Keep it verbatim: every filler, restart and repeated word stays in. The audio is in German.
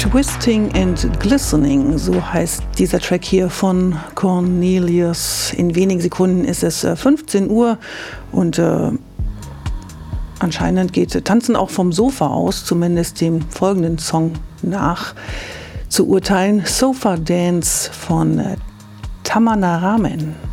Twisting and Glistening, so heißt dieser Track hier von Cornelius. In wenigen Sekunden ist es äh, fünfzehn Uhr und äh, anscheinend geht Tanzen auch vom Sofa aus, zumindest dem folgenden Song nach zu urteilen. Sofa Dance von äh, Tamana Ramen.